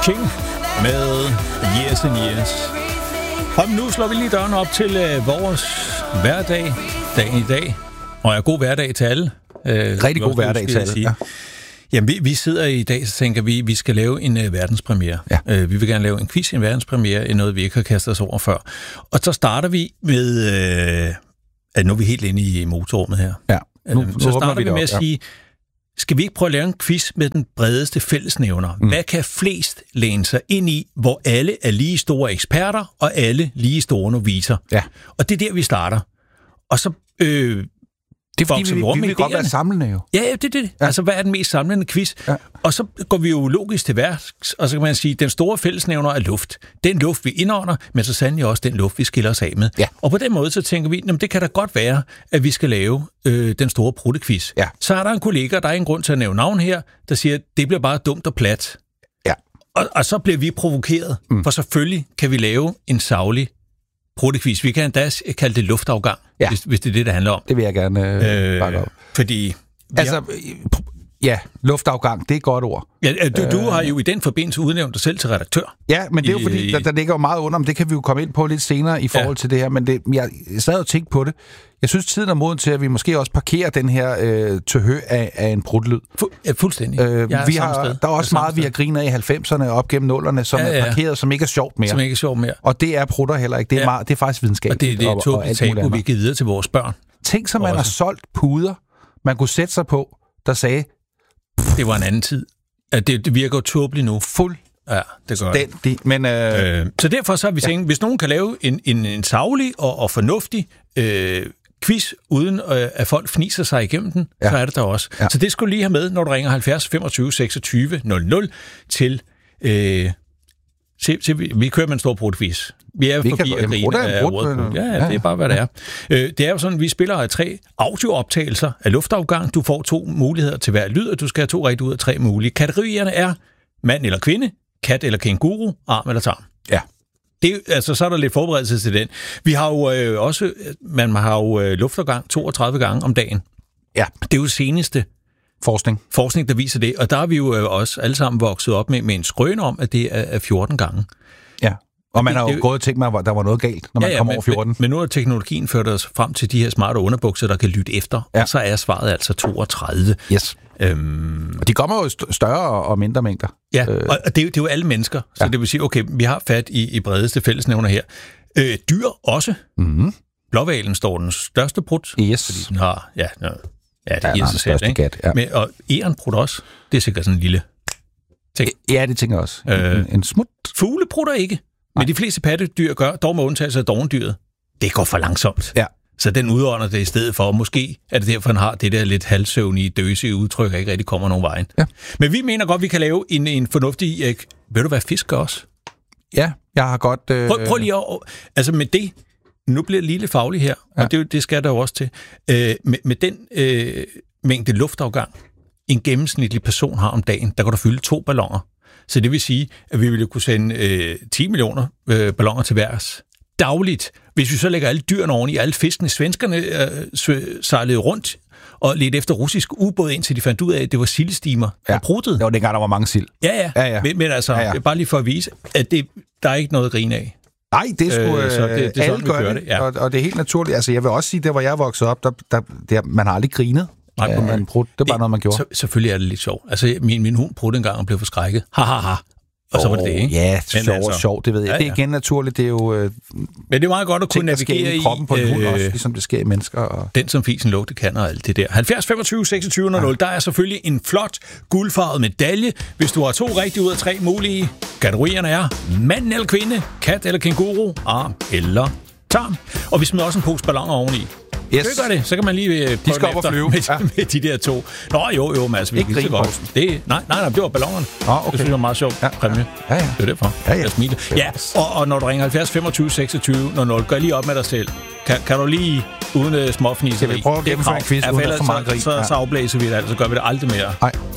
Searching med Years and Years. Og nu slår vi lige døren op til vores hverdag, dagen i dag. Og er god hverdag til alle. Rigtig god hverdag til alle, ja. Jamen, vi sidder i dag, så tænker vi skal lave en verdenspremiere. Ja. Vi vil gerne lave en quiz, en verdenspremiere, noget vi ikke har kastet os over før. Og så starter vi med... nu er vi helt inde i motorrummet her. Ja. Nu så starter vi med at sige... Skal vi ikke prøve at lave en quiz med den bredeste fællesnævner? Hvad kan flest læne sig ind i, hvor alle er lige store eksperter, og alle lige store noviser? Ja. Og det er der, vi starter. Og så... det er fordi, vi vil godt være samlende jo. Ja, det er det. Ja. Altså, hvad er den mest samlende quiz? Ja. Og så går vi jo logisk til værks, og så kan man sige, at den store fællesnævner er luft. Den luft, vi indånder, men så sandelig også den luft, vi skiller os af med. Ja. Og på den måde, så tænker vi, det kan da godt være, at vi skal lave den store pruttequiz. Ja. Så er der en kollega, der er en grund til at nævne navn her, der siger, at det bliver bare dumt og plat. Ja. Og så bliver vi provokeret, for selvfølgelig kan vi lave en saglig pruttequiz. Vi kan endda kalde det luftafgang, hvis det er det handler om. Det vil jeg gerne bakke op. Fordi... Ja, luftafgang, det er et godt ord. Ja, du har jo i den forbindelse udnævnt dig selv til redaktør. Ja, men det er jo fordi, der ligger jo meget under, men det kan vi jo komme ind på lidt senere i forhold til det her, men jeg sad og tænkte på det. Jeg synes, tiden er moden til, at vi måske også parkerer den her tøhø af en prutlyd. Fuldstændig. Der er også meget, vi har grinet i 90'erne og op gennem 0'erne, som er parkeret, som ikke er sjovt mere. Som ikke er sjovt mere. Og det er prutter heller ikke. Det er, det er faktisk videnskabeligt. Og det er tåbeligt tabu, vi giver videre til vores børn. Tænk så, man har solgt puder, man kunne sætte sig på, der sagde... Det var en anden tid. Det virker jo tåbeligt nu. Ja, det gør det. Men, så derfor så har vi tænkt, hvis nogen kan lave en saglig og fornuftig quiz, uden at folk fniser sig igennem den, så er det der også. Ja. Så det skulle lige have med, når du ringer 70 25 26 00 til... vi kører med en stor brudquiz. Vi er forbi at grine af ordet. Ja, det er bare, hvad det er. Det er jo sådan, vi spiller 3 audiooptagelser af luftafgang. Du får 2 muligheder til hver lyd, og du skal have 2 rigtigt ud af 3 mulige. Kategorierne er mand eller kvinde, kat eller kænguru, arm eller tarm. Ja. Så er der lidt forberedelse til den. Vi har jo også... Man har jo luftafgang 32 gange om dagen. Ja. Det er jo det seneste forskning, der viser det. Og der er vi jo også alle sammen vokset op med en skrøne om, at det er 14 gange. Ja, og man har jo gået og tænkt mig, at der var noget galt, når man kommer over 14. Men nu har teknologien ført os frem til de her smarte underbukser, der kan lytte efter, og så er svaret altså 32. Yes. Og de kommer jo større og mindre mængder. Ja, og det er jo alle mennesker. Så det vil sige, okay, vi har fat i bredeste fællesnævner her. Dyr også. Mm-hmm. Blåhvalen står den største prut. Yes. Fordi den har... Ja, det giver sig selv, ikke? Gat, ja. Men, og egernprut også. Det er sikkert sådan en lille ting. Ja, det tænker jeg også. En smut. Fugle prutter ikke. Men de fleste pattedyr gør, dog med undtagelse af dovendyret. Det går for langsomt. Ja. Så den udånder det i stedet for. Måske er det derfor, han har det der lidt halvsøvnige, døsige udtryk, og ikke rigtig kommer nogen vejen. Ja. Men vi mener godt, vi kan lave en fornuftig... Ved du, hvad fisk gør også? Ja, jeg har godt... Prøv lige at... Altså med det... Nu bliver det lige lidt fagligt her, og det skal der jo også til. Med den mængde luftafgang, en gennemsnitlig person har om dagen, der kan du fylde 2 balloner. Så det vil sige, at vi ville kunne sende 10 millioner balloner til værs dagligt. Hvis vi så lægger alle dyrene oveni, alle fiskene, svenskerne sejlede rundt og ledte efter russisk ubåd, indtil de fandt ud af, at det var sildestimer, der pruttede. Det var dengang, der var mange sild. Ja. Men altså, bare lige for at vise, at der er ikke noget at grine af. Nej, det er sgu... det alle gør det, ja. Og det er helt naturligt. Altså, jeg vil også sige, der hvor jeg voksede op, man har aldrig grinet. Nej, det er bare noget, man gjorde. Selvfølgelig er det lidt sjovt. Altså, min hund prudte en gang og blev forskrækket. Ha. Og så var det det, ikke? Ja, sjovt, det ved jeg. Ja. Det er igen naturligt, det er jo... Men det er meget godt at kunne navigere i kroppen på en hund også, ligesom det sker i mennesker. Og... Den som fisen lugte kan og alt det der. 70 25 26 00. Der er selvfølgelig en flot guldfarvet medalje, hvis du har 2 rigtige ud af 3 mulige. Kategorierne er mand eller kvinde, kat eller kænguru, arm eller tarm. Og vi smider også en pose balloner oveni. Yes. Det gør det, så kan man lige de skal op og flyve med de der 2. Nå, jo, men altså, vi kan så godt. Nej, det var ballonerne. Okay. Det synes jeg var meget sjovt. Præmie. Ja. Det er derfor. Jeg smiler. Ja, og når du ringer 70 25 26 00, gør lige op med dig selv. Kan du lige uden småfniseri? Skal vi prøve at gennemføre en quiz uden for meget grin? Så afblæser vi det, så gør vi det aldrig mere. Nej.